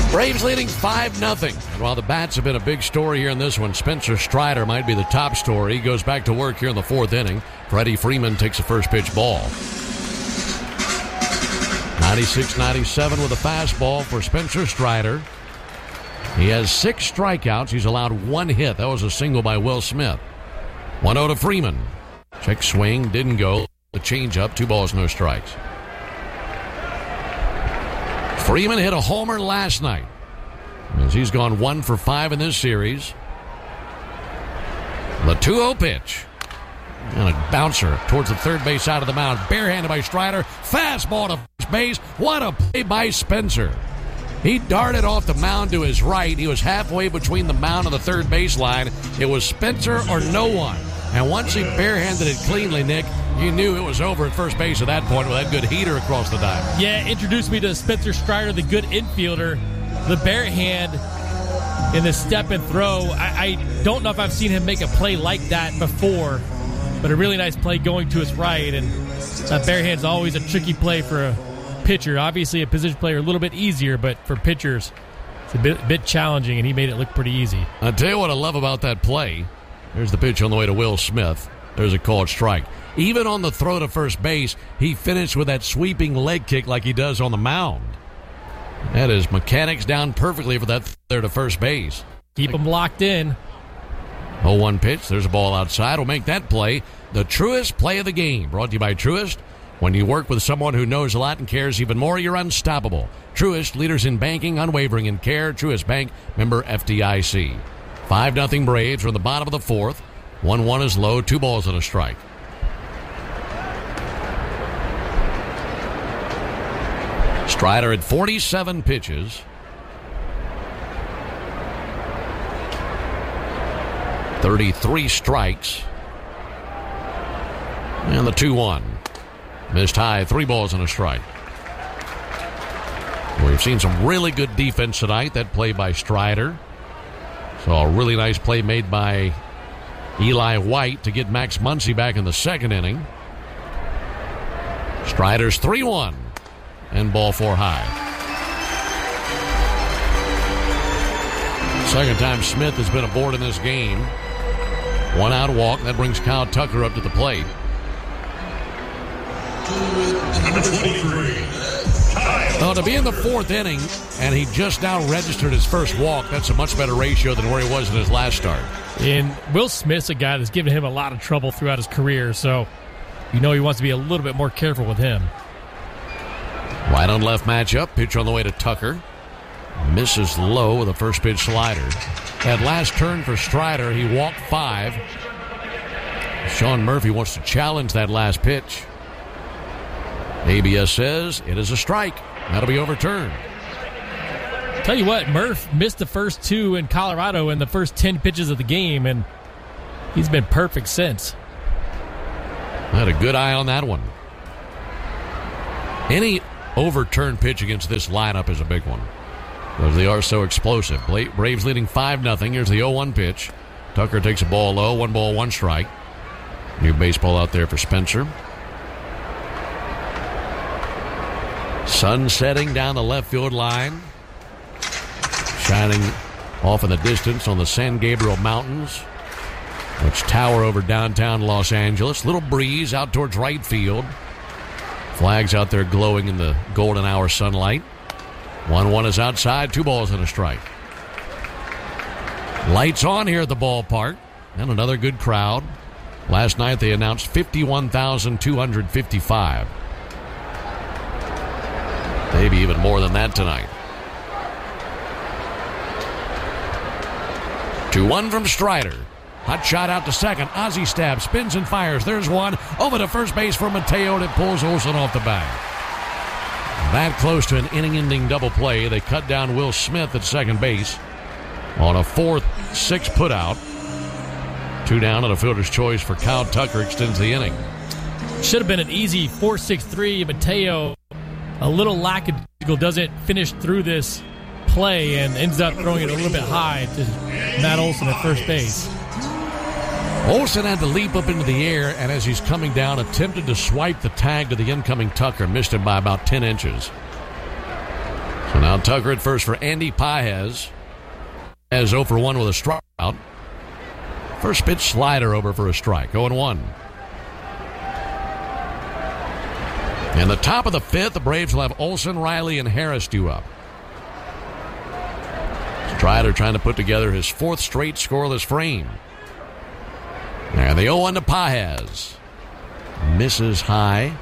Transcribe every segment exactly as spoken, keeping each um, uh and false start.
Braves leading five nothing. And while the bats have been a big story here in this one, Spencer Strider might be the top story. He goes back to work here in the fourth inning. Freddie Freeman takes a first pitch ball. ninety-six ninety-seven with a fastball for Spencer Strider. He has six strikeouts. He's allowed one hit. That was a single by Will Smith. one oh to Freeman. Check swing, didn't go. The changeup, two balls, no strikes. Freeman hit a homer last night, as he's gone one for five in this series. The two oh pitch. And a bouncer towards the third base side of the mound. Barehanded by Strider. Fastball to first base. What a play by Spencer. He darted off the mound to his right. He was halfway between the mound and the third baseline. It was Spencer or no one. And once he barehanded it cleanly, Nick, you knew it was over at first base at that point with that good heater across the diamond. Yeah, introduced me to Spencer Strider, the good infielder. The bare hand in the step and throw. I, I don't know if I've seen him make a play like that before, but a really nice play going to his right. And that bare hand's always a tricky play for a pitcher. Obviously, a position player a little bit easier, but for pitchers, it's a bit, bit challenging, and he made it look pretty easy. I'll tell you what I love about that play. There's the pitch on the way to Will Smith. There's a called strike. Even on the throw to first base, he finished with that sweeping leg kick like he does on the mound. That is mechanics down perfectly for that there to first base. Keep him locked in. oh one pitch. There's a ball outside. We'll make that play the Truist play of the game. Brought to you by Truist. When you work with someone who knows a lot and cares even more, you're unstoppable. Truist, leaders in banking, unwavering in care. Truist Bank, member F D I C. five nothing Braves from the bottom of the fourth. one one is low, two balls and a strike. Strider at forty-seven pitches. thirty-three strikes. And the two one. Missed high, three balls and a strike. We've seen some really good defense tonight. That play by Strider. So a really nice play made by Eli White to get Max Muncy back in the second inning. Strider's three one. And ball four high. Second time Smith has been aboard in this game. One out walk. That brings Kyle Tucker up to the plate. Number twenty-three. Well, to be in the fourth inning, and he just now registered his first walk, that's a much better ratio than where he was in his last start. And Will Smith's a guy that's given him a lot of trouble throughout his career, so you know he wants to be a little bit more careful with him. Right on left matchup. Pitch on the way to Tucker. Misses low with a first pitch slider. At last turn for Strider, he walked five. Sean Murphy wants to challenge that last pitch. A B S says it is a strike. That'll be overturned. Tell you what, Murph missed the first two in Colorado in the first ten pitches of the game, and he's been perfect since. Had a good eye on that one. Any overturned pitch against this lineup is a big one, because they are so explosive. Braves leading five nothing. Here's the oh one pitch. Tucker takes a ball low. One ball, one strike. New baseball out there for Spencer. Sun setting down the left field line. Shining off in the distance on the San Gabriel Mountains, which tower over downtown Los Angeles. Little breeze out towards right field. Flags out there glowing in the golden hour sunlight. one one is outside, two balls and a strike. Lights on here at the ballpark, and another good crowd. Last night they announced fifty-one thousand two hundred fifty-five. Maybe even more than that tonight. two one from Strider. Hot shot out to second. Ozzie stab, spins and fires. There's one. Over to first base for Mateo that pulls Olsen off the bag. That close to an inning-ending double play. They cut down Will Smith at second base on a fourth six putout. Two down and a fielder's choice for Kyle Tucker extends the inning. Should have been an easy four six three. Mateo, a little lackadaisical, doesn't finish through this play and ends up throwing it a little bit high to Matt Olson at first base. Olsen had to leap up into the air, and as he's coming down, attempted to swipe the tag to the incoming Tucker. Missed him by about ten inches. So now Now Tucker at first for Andy Pages. As oh for one with a strikeout. First pitch slider over for a strike. oh and one. In the top of the fifth, the Braves will have Olson, Riley, and Harris due up. Strider trying to put together his fourth straight scoreless frame. And the oh one to Pages. Misses high.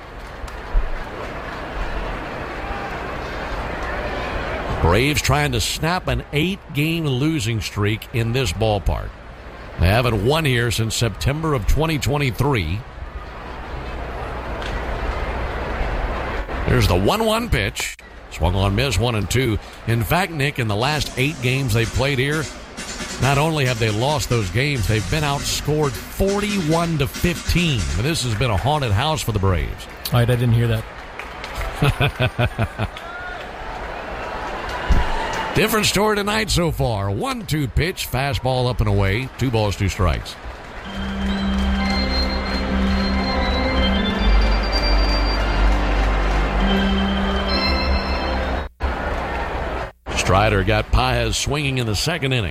Braves trying to snap an eight-game losing streak in this ballpark. They haven't won here since September of twenty twenty-three. There's the one one pitch. Swung on miss, one and two. In fact, Nick, in the last eight games they've played here, not only have they lost those games, they've been outscored forty-one to fifteen. And this has been a haunted house for the Braves. All right, I didn't hear that. Different story tonight so far. one two pitch, fastball up and away. Two balls, two strikes. Strider got Pages swinging in the second inning.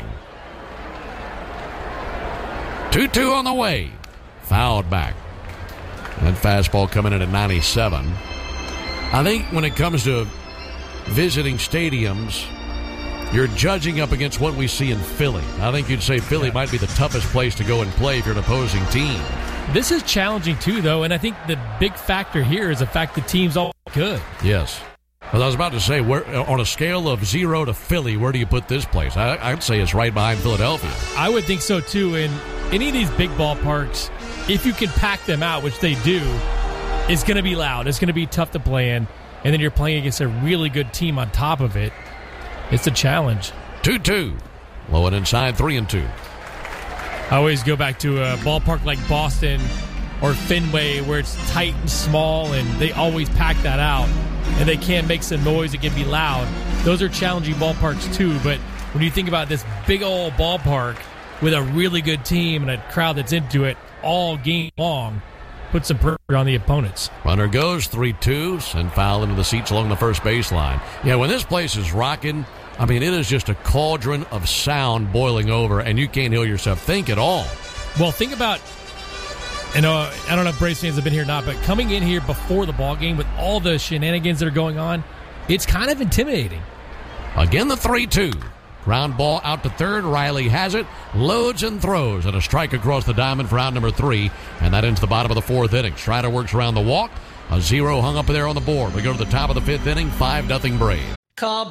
two two on the way. Fouled back. That fastball coming in at ninety-seven. I think when it comes to visiting stadiums, you're judging up against what we see in Philly. I think you'd say Philly might be the toughest place to go and play if you're an opposing team. This is challenging, too, though, and I think the big factor here is the fact the team's all good. Yes. Well, I was about to say, where, on a scale of zero to Philly, where do you put this place? I, I'd say it's right behind Philadelphia. I would think so, too. In any of these big ballparks, if you can pack them out, which they do, it's going to be loud. It's going to be tough to play in. And then you're playing against a really good team on top of it. It's a challenge. two two. Low and inside, three and two. I always go back to a ballpark like Boston or Fenway where it's tight and small, and they always pack that out. And they can make some noise. It can be loud. Those are challenging ballparks, too. But when you think about this big old ballpark with a really good team and a crowd that's into it all game long, put some pressure on the opponents. Runner goes, three two, and foul into the seats along the first baseline. Yeah, when this place is rocking, I mean, it is just a cauldron of sound boiling over, and you can't hear yourself think at all. Well, think about, you know, I don't know if Braves fans have been here or not, but coming in here before the ball game with all the shenanigans that are going on, it's kind of intimidating. Again, the three two. Ground ball out to third. Riley has it, loads and throws, and a strike across the diamond for out number three, and that into the bottom of the fourth inning. Strider works around the walk. A zero hung up there on the board. We go to the top of the fifth inning, five nothing Braves. Call